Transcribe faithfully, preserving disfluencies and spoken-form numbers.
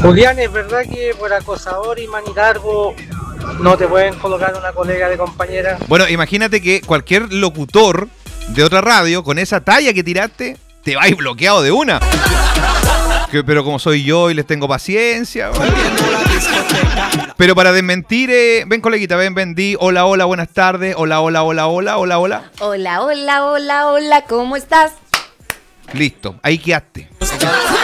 Julián, ¿es verdad que por acosador y manilargo no te pueden colocar una colega de compañera? Bueno, imagínate que cualquier locutor de otra radio, con esa talla que tiraste, te va a ir bloqueado de una. Que, pero como soy yo y les tengo paciencia. Bueno. Pero para desmentir, eh, ven coleguita, ven, ven, di, hola, hola, buenas tardes, hola, hola, hola, hola, hola, hola. Hola, hola, hola, hola, ¿cómo estás? Listo, ahí quedaste.